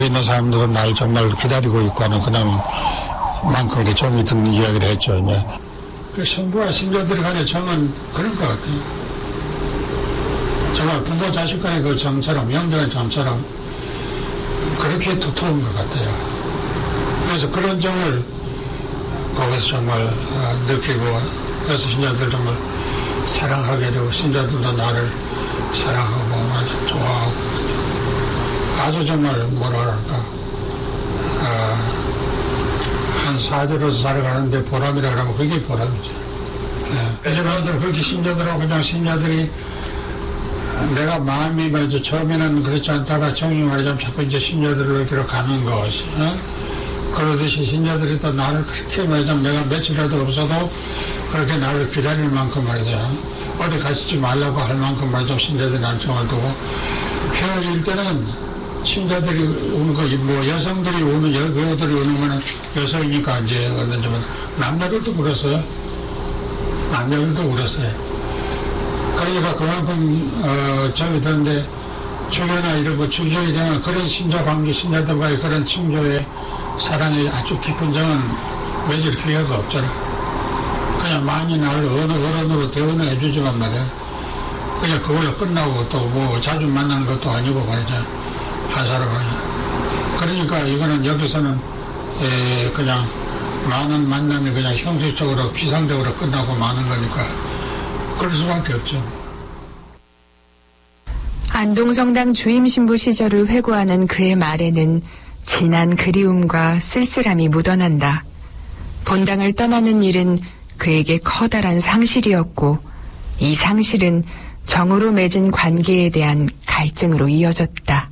있는 사람들은 나를 정말 기다리고 있고 하는 그런 만큼 정이 드는 이야기를 했죠. 이제. 그 신부와 신자들 간의 정은 그런 것 같아요. 정말 부모 자식 간의 그 정처럼, 영적인 정처럼 그렇게 두터운 것 같아요. 그래서 그런 정을 거기서 정말 느끼고, 그래서 신자들 정말 사랑하게 되고, 신자들도 나를 사랑하고 아주 좋아하고, 아주 정말 뭐랄까 한 사제로서 살아가는데 보람이라 그러면 그게 보람이죠. 그래서 나도 그렇게 신자들하고 그냥 신자들이 내가 마음이 말이죠. 처음에는 그렇지 않다가 정이 말이죠. 자꾸 이제 신자들로 이렇게 가는 것이. 그러듯이 신자들이 또 나를 그렇게 말이죠. 내가 며칠이라도 없어도 그렇게 나를 기다릴 만큼 말이죠. 어디 가시지 말라고 할 만큼 말이죠. 신자들이 난 정을 두고 헤어질 때는 신자들이 우는 거, 뭐 여성들이 우는, 여자들이 우는 거는 여성이니까 이제 그런지만 남자들도 울었어요. 남자들도 울었어요. 그러니까 그만큼 정이 드는데 주교나 이런 거 주정이 되는 그런 신자 관계, 신자들과의 그런 친교의 사랑이 아주 깊은 정은 맺을 기회가 없잖아. 그냥 많이 나를 어느 어른으로 대우는 해주지만 말이야. 그냥 그걸로 끝나고 또 뭐 자주 만나는 것도 아니고 말이죠. 한 사람은. 그러니까 이거는 여기서는 그냥 많은 만남이 그냥 형식적으로 비상적으로 끝나고 마는 거니까 그럴 수밖에 없죠. 안동성당 주임신부 시절을 회고하는 그의 말에는 진한 그리움과 쓸쓸함이 묻어난다. 본당을 떠나는 일은 그에게 커다란 상실이었고, 이 상실은 정으로 맺은 관계에 대한 갈증으로 이어졌다.